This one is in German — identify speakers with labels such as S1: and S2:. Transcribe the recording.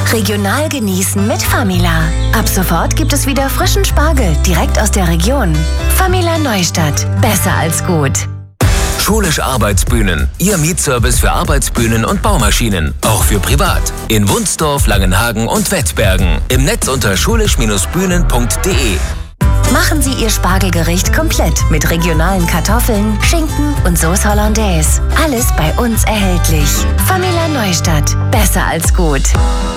S1: Regional genießen mit Famila. Ab sofort gibt es wieder frischen Spargel direkt aus der Region. Famila Neustadt. Besser als gut.
S2: Schulisch Arbeitsbühnen. Ihr Mietservice für Arbeitsbühnen und Baumaschinen. Auch für privat. In Wunsdorf, Langenhagen und Wettbergen. Im Netz unter schulisch-bühnen.de.
S1: Machen Sie Ihr Spargelgericht komplett mit regionalen Kartoffeln, Schinken und Sauce Hollandaise. Alles bei uns erhältlich. Famila Neustadt. Besser als gut.